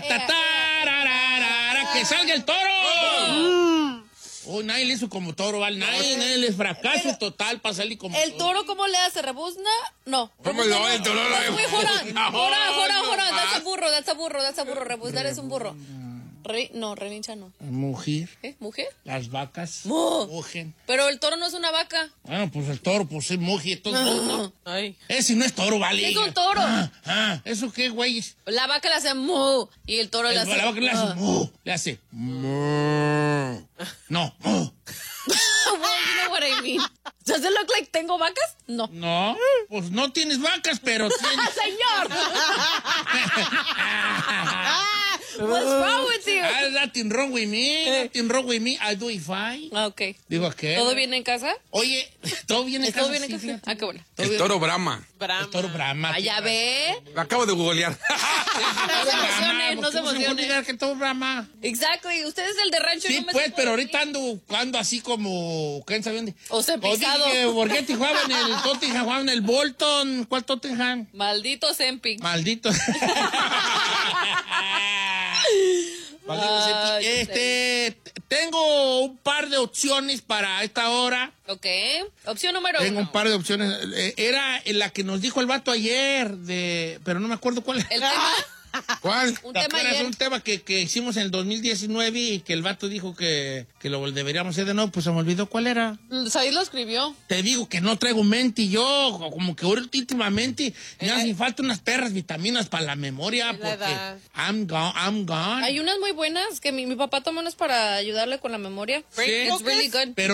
¡Que salga el toro! Oh, nadie le hizo como toro, ¿vale? Nadie le fracaso total para salir como ¿El toro cómo le hace? ¿Rebuzna? No. ¿Cómo no? El toro lo Jora. That's a burro. Rebuznar es un burro. Relincha no. Mujer. ¿Qué? ¿Mujer? Las vacas mugen. Pero el toro no es una vaca. Bueno, pues el toro, pues es mujer. ¿No? Ay. Ese no es toro, ¿vale? Es un toro. ¿Eso qué, güey? La vaca le hace mu y el toro le hace... La vaca le hace mu. Le hace mu. No, mu. Well, you know what I mean. Does it look like tengo vacas? No. No, pues no tienes vacas, pero tienes... ¡Señor! What's wrong with you? Nothing wrong with me. Nothing wrong with me. I do it fine. Ok. Digo, ¿qué? ¿Todo bien en casa? Oye, ¿todo bien en casa? ¿Todo bien en Sí, casa? fíjate. Ah, qué bueno. El toro Brahma. El toro Brahma. Ah, ya ve. Lo acabo de googlear. No se emocione, no se emocione. Que el toro Brahma. Exactly. Usted es el de rancho. Sí, no me pues, sé pero por ahorita qué. ando así como... ¿Quién sabe dónde? O sea, pisado. Borghetti jugaba en el Tottenham, jugaba en el Bolton. ¿Cuál Tottenham? Maldito Zempic. Maldito. Tengo un par de opciones para esta hora. Ok. Opción número Tengo 1. un par de opciones. Era la que nos dijo el vato ayer, pero no me acuerdo cuál era. El tema. ¿Cuál? Un ¿Te tema acuerdas? ayer. Un tema que hicimos en el 2019 y que el vato dijo que lo deberíamos hacer de nuevo, pues se me olvidó cuál era. Said lo escribió. Te digo que no traigo mente y yo, como que últimamente me hacen falta unas perras vitaminas para la memoria Es la porque edad. I'm gone. Hay unas muy buenas que mi papá tomó unas para ayudarle con la memoria. Sí. It's really good. Pero